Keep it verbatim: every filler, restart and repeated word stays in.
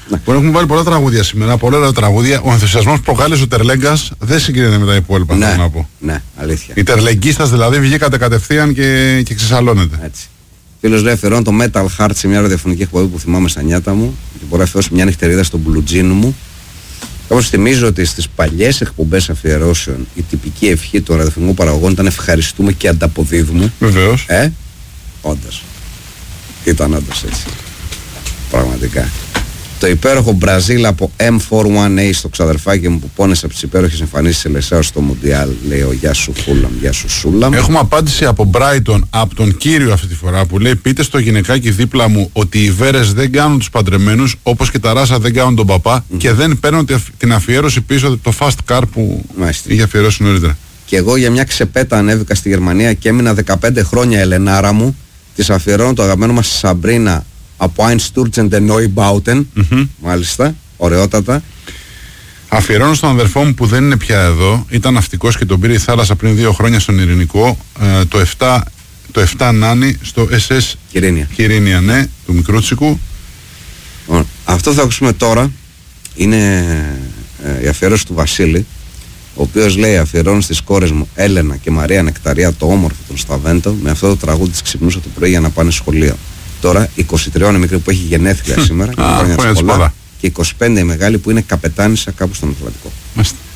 Που έχουμε βάλει πολλά τραγούδια σήμερα, πολλά ωραία τραγούδια. Ο ενθουσιασμός που προκάλεσε ο Τερλέγκας δεν συγκρίνεται με τα υπόλοιπα. Ναι, να πω. ναι, αλήθεια. Οι τερλεγκίστας δηλαδή βγήκατε κατευθείαν και, και ξεσαλώνετε. Έτσι. Φίλος λέει: αφιερώνω το Metal Heart σε μια ραδιοφωνική εκπομπή που θυμάμαι στα νιάτα μου και μπορώ να αφιερώσω μια νυχτερίδα στον μπλουτζίνου μου. Όπως θυμίζω ότι στις παλιές εκπομπές αφιερώσεων η τυπική ευχή των ραδιοφωνικών παραγωγών ήταν ευχαριστούμε και ανταποδίδουμε. Βεβαίως. Ε, όντως. Ήταν όντως έτσι. Πραγματικά. Το υπέροχο Μπραζίλ από εμ φορ ουάν έι στο ξαδερφάκι μου που πόνεσε από τις υπέροχες εμφανίσεις σε Λεσάο στο Μουντιάλ. Λέει ο Γεια σου Φούλαμ, Γεια σου Σούλαμ. Έχουμε απάντηση από Brighton, από τον κύριο αυτή τη φορά που λέει: πείτε στο γυναικάκι δίπλα μου ότι οι βέρες δεν κάνουν τους παντρεμένους όπως και τα ράσα δεν κάνουν τον παπά mm. και δεν παίρνουν την αφιέρωση πίσω από το fast car που Μάλιστα. είχε αφιερώσει νωρίτερα. Και εγώ για μια ξεπέτα ανέβηκα στη Γερμανία και έμεινα δεκαπέντε χρόνια Ελενάρα μου. Της αφιερώνω το αγαπημένο μας Σαμπρίνα από Einstürzende Neubauten. Mm-hmm. Μάλιστα, ωραιότατα. Αφιερώνω στον αδερφό μου που δεν είναι πια εδώ. Ήταν ναυτικός και τον πήρε η θάλασσα πριν δύο χρόνια στον Ειρηνικό. Ε, το επτά το επτά Νάνι στο ες ες Κυρίνια. Κυρίνια, ναι, του Μικρούτσικου. Λοιπόν, αυτό θα ακούσουμε τώρα είναι ε, η αφιέρωση του Βασίλη, ο οποίος λέει: αφιερώνω στις κόρες μου Έλενα και Μαρία Νεκταρία το όμορφο των Σταβέντο. Με αυτό το τραγούδι της ξυπνούσα το πρωί για να πάνε σχολείο. Τώρα είκοσι τρία είναι μικρή που έχει γενέθλια σήμερα και, Α, και είκοσι πέντε η μεγάλη που είναι καπετάνισσα κάπου στον Ατλαντικό. Μάλιστα.